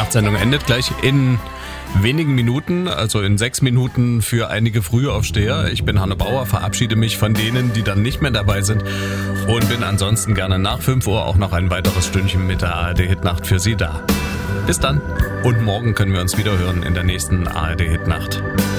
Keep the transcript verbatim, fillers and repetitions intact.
Hitnacht-Sendung endet gleich in wenigen Minuten, also in sechs Minuten für einige Frühaufsteher. Ich bin Hanne Bauer, verabschiede mich von denen, die dann nicht mehr dabei sind und bin ansonsten gerne nach fünf Uhr auch noch ein weiteres Stündchen mit der A R D Hitnacht für Sie da. Bis dann und morgen können wir uns wieder hören in der nächsten A R D Hitnacht.